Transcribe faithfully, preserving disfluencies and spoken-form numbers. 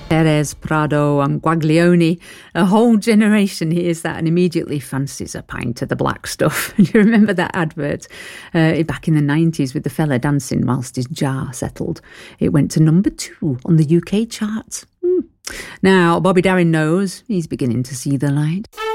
Perez, Prado and Guaglione. A whole generation hears that and immediately fancies a pint of the black stuff. Do you remember that advert uh, back in the nineties with the fella dancing whilst his jar settled? It went to number two on the U K charts. Mm. Now, Bobby Darin knows he's beginning to see the light.